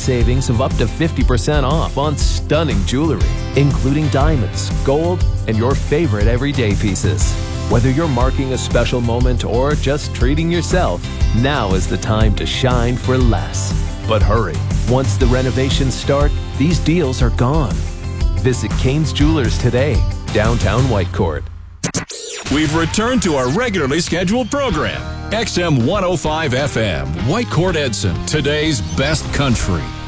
savings of up to 50% off on stunning jewelry, including diamonds, gold, and your favorite everyday pieces. Whether you're marking a special moment or just treating yourself, now is the time to shine for less. But hurry, once the renovations start, these deals are gone. Visit Kane's Jewelers today, downtown Whitecourt. We've returned to our regularly scheduled program. XM 105 FM, Whitecourt Edson, today's best country.